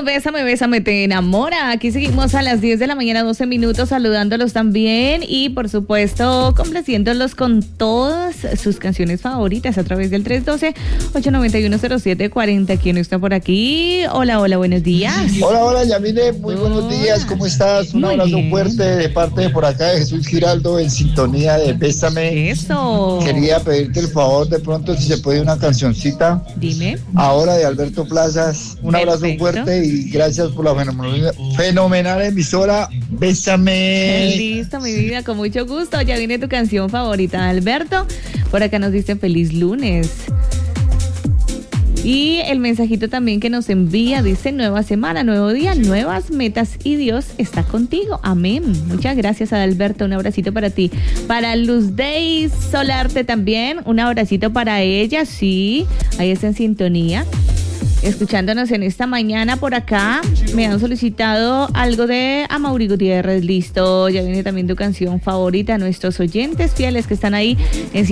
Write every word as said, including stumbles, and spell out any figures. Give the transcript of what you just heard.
Bésame, Bésame, te enamora. Aquí seguimos a las diez de la mañana, doce minutos, saludándolos también y, por supuesto, complaciéndolos con todas sus canciones favoritas a través del tres uno dos, ocho nueve uno, cero siete cuatro cero. ¿Quién está por aquí? Hola, hola, buenos días. Hola, hola, Yamile, muy hola. Buenos días, ¿cómo estás? Un muy abrazo bien. Fuerte de parte de por acá de Jesús Giraldo en sintonía de Bésame. Eso. Quería pedirte el favor de pronto si se puede una cancioncita. Dime. Ahora de Alberto Plazas. Un Perfecto. Abrazo fuerte y gracias por la fenomenal, fenomenal emisora. Bésame. Listo, mi vida, con mucho gusto. Ya viene tu canción favorita, Alberto. Por acá nos dicen feliz lunes. Y el mensajito también que nos envía dice: nueva semana, nuevo día, nuevas metas y Dios está contigo. Amén. Muchas gracias, Adalberto. Un abracito para ti. Para Luz Dey Solarte también, un abracito para ella. Sí, ahí está en sintonía, escuchándonos en esta mañana. Por acá me han solicitado algo de Amaury Gutiérrez. Listo, ya viene también tu canción favorita. Nuestros oyentes fieles que están ahí en